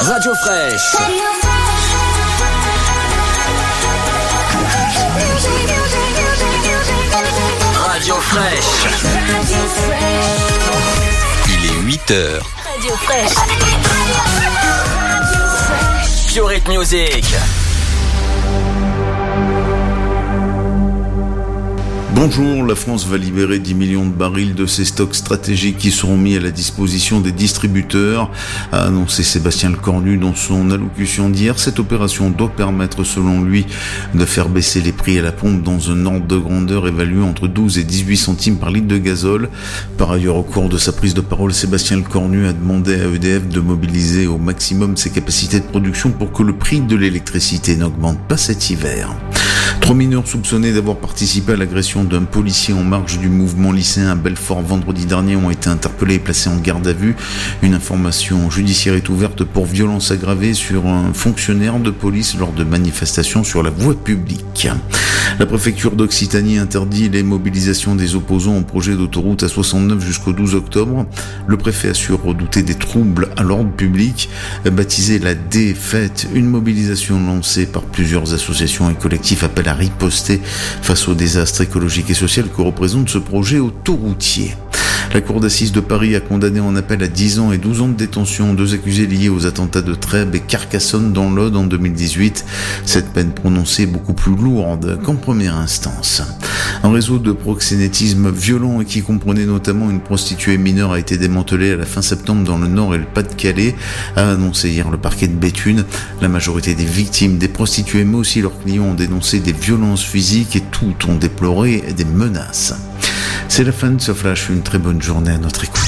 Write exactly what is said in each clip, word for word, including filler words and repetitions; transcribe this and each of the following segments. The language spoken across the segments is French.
Radio Fraîche. Radio Fraîche. Il est huit heures. Radio Fraîche. Pure Hit Music. Bonjour, la France va libérer dix millions de barils de ses stocks stratégiques qui seront mis à la disposition des distributeurs, a annoncé Sébastien Lecornu dans son allocution d'hier. Cette opération doit permettre, selon lui, de faire baisser les prix à la pompe dans un ordre de grandeur évalué entre douze et dix-huit centimes par litre de gazole. Par ailleurs, au cours de sa prise de parole, Sébastien Lecornu a demandé à E D F de mobiliser au maximum ses capacités de production pour que le prix de l'électricité n'augmente pas cet hiver. Trois mineurs soupçonnés d'avoir participé à l'agression d'un policier en marge du mouvement lycéen à Belfort vendredi dernier ont été interpellés et placés en garde à vue. Une information judiciaire est ouverte pour violence aggravée sur un fonctionnaire de police lors de manifestations sur la voie publique. La préfecture d'Occitanie interdit les mobilisations des opposants au projet d'autoroute A soixante-neuf jusqu'au douze octobre. Le préfet assure redouter des troubles à l'ordre public. Baptisée la Défaite, une mobilisation lancée par plusieurs associations et collectifs appelle à riposter face au désastre écologique et social que représente ce projet autoroutier. La cour d'assises de Paris a condamné en appel à dix ans et douze ans de détention deux accusés liés aux attentats de Trèbes et Carcassonne dans l'Aude en deux mille dix-huit. Cette peine prononcée est beaucoup plus lourde qu'en première instance. Un réseau de proxénétisme violent et qui comprenait notamment une prostituée mineure a été démantelé à la fin septembre dans le Nord et le Pas-de-Calais, a annoncé hier le parquet de Béthune. La majorité des victimes, des prostituées mais aussi leurs clients ont dénoncé des violences physiques et toutes ont déploré des menaces. C'est la fin de ce flash, une très bonne journée à notre écoute.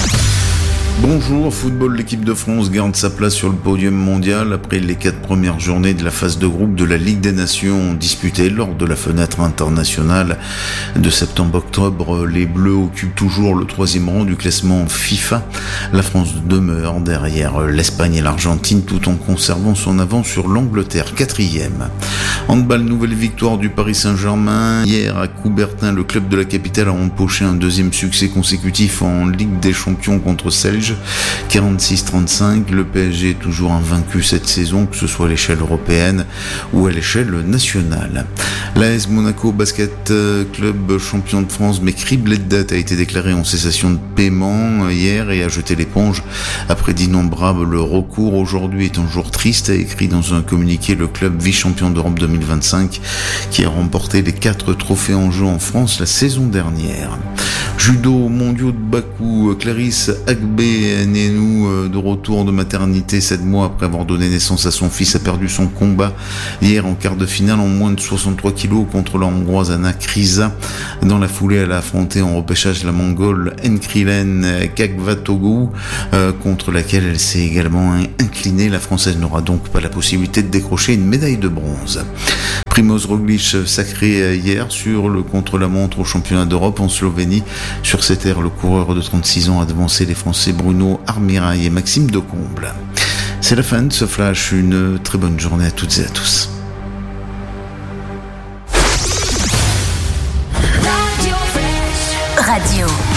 Bonjour, football, l'équipe de France garde sa place sur le podium mondial après les quatre premières journées de la phase de groupe de la Ligue des Nations disputée lors de la fenêtre internationale de septembre-octobre. Les Bleus occupent toujours le troisième rang du classement FIFA. La France demeure derrière l'Espagne et l'Argentine tout en conservant son avance sur l'Angleterre, quatrième. Handball, nouvelle victoire du Paris Saint-Germain. Hier à Coubertin, le club de la capitale a empoché un deuxième succès consécutif en Ligue des Champions contre Celje. quarante-six trente-cinq, le P S G est toujours invaincu cette saison, que ce soit à l'échelle européenne ou à l'échelle nationale. L'A S Monaco Basket Club, champion de France mais criblé de dettes, a été déclaré en cessation de paiement hier et a jeté l'éponge après d'innombrables recours. Aujourd'hui est un jour triste, a écrit dans un communiqué le club vice-champion d'Europe deux mille vingt-cinq qui a remporté les quatre trophées en jeu en France la saison dernière. Judo mondiaux de Bakou, Clarisse Agbe-Nenou, de retour de maternité sept mois après avoir donné naissance à son fils, a perdu son combat hier en quart de finale en moins de soixante-trois kilos contre la hongroise Anna Kriza. Dans la foulée, elle a affronté en repêchage la mongole Enkrilen Kakvatoglu, euh, contre laquelle elle s'est également inclinée. La française n'aura donc pas la possibilité de décrocher une médaille de bronze. Primoz Roglic sacré hier sur le contre-la-montre au championnat d'Europe en Slovénie. Sur cette aire, le coureur de trente-six ans a devancé les Français Bruno Armirail et Maxime Decomble. C'est la fin de ce flash. Une très bonne journée à toutes et à tous. Radio